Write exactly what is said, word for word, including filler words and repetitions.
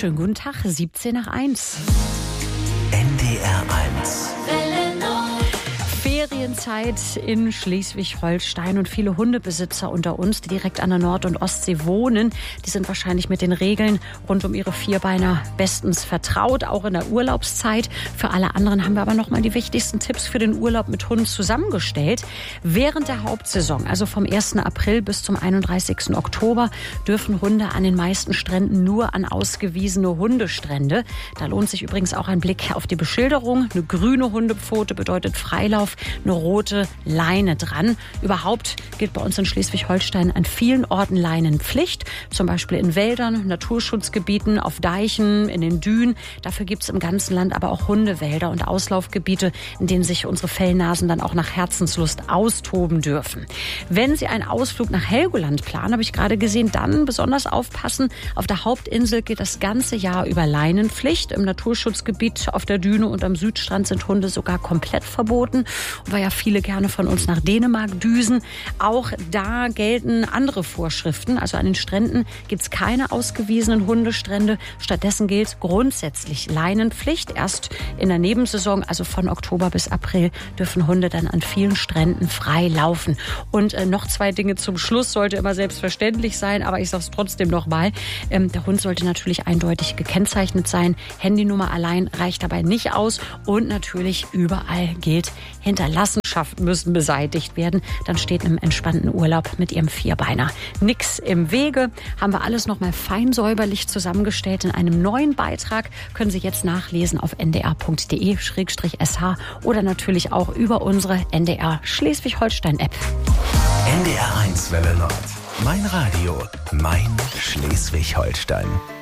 Schönen guten Tag, siebzehn nach eins. N D R eins. Ferienzeit in Schleswig-Holstein und viele Hundebesitzer unter uns, die direkt an der Nord- und Ostsee wohnen, die sind wahrscheinlich mit den Regeln rund um ihre Vierbeiner bestens vertraut, auch in der Urlaubszeit. Für alle anderen haben wir aber noch mal die wichtigsten Tipps für den Urlaub mit Hunden zusammengestellt. Während der Hauptsaison, also vom ersten April bis zum einunddreißigsten Oktober, dürfen Hunde an den meisten Stränden nur an ausgewiesene Hundestrände. Da lohnt sich übrigens auch ein Blick auf die Beschilderung. Eine grüne Hundepfote bedeutet Freilauf, eine rote Leine dran. Überhaupt gilt bei uns in Schleswig-Holstein an vielen Orten Leinenpflicht, zum Beispiel in Wäldern, Naturschutzgebieten, auf Deichen, in den Dünen. Dafür gibt es im ganzen Land aber auch Hundewälder und Auslaufgebiete, in denen sich unsere Fellnasen dann auch nach Herzenslust austoben dürfen. Wenn Sie einen Ausflug nach Helgoland planen, habe ich gerade gesehen, dann besonders aufpassen. Auf der Hauptinsel gilt das ganze Jahr über Leinenpflicht. Im Naturschutzgebiet auf der Düne und am Südstrand sind Hunde sogar komplett verboten. Und weil ja viele gerne von uns nach Dänemark düsen, auch da gelten andere Vorschriften. Also an den Stränden gibt es keine ausgewiesenen Hundestrände. Stattdessen gilt grundsätzlich Leinenpflicht. Erst in der Nebensaison, also von Oktober bis April, dürfen Hunde dann an vielen Stränden frei laufen. Und äh, noch zwei Dinge zum Schluss, sollte immer selbstverständlich sein, aber ich sage es trotzdem nochmal. Ähm, der Hund sollte natürlich eindeutig gekennzeichnet sein. Handynummer allein reicht dabei nicht aus. Und natürlich überall gilt, Hinterlassenschaften müssen beseitigt werden. Dann steht einem entspannten Urlaub mit Ihrem Vierbeiner nix im Wege. Haben wir alles nochmal fein säuberlich zusammengestellt in einem neuen Beitrag. Können Sie jetzt nachlesen auf n d r punkt d e slash s h oder natürlich auch über unsere N D R Schleswig-Holstein-App. N D R eins Welle Nord. Mein Radio, mein Schleswig-Holstein.